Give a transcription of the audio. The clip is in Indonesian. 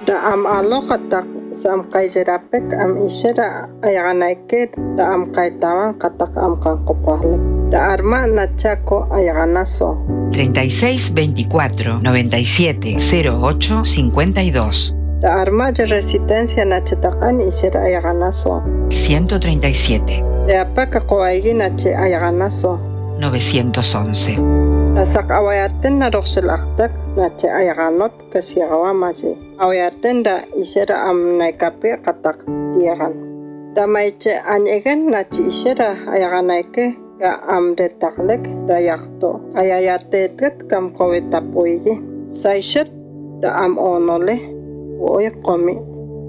Da am aloqatak sam qayjerapek am ishera ayaganaike da am kaitawan katak am kanqopahlik. Da arma nachako ayaganaso. 36 24 97 08 52. Da arma de resistencia nachatakan ishera ayaganaso. 137. Da apaka koaigi nache ayaganaso. 911. Nasak awayaten na roxelaktak nache ayaganot kasiagawamaji. Awayaten da ishera am naikape katak diagan. Da maiche anyegen nache ishera ayaganaike ka am detaklek da yakto. Ayayatetet kam kowetapuigi. Saishet da am onole. Oye komi.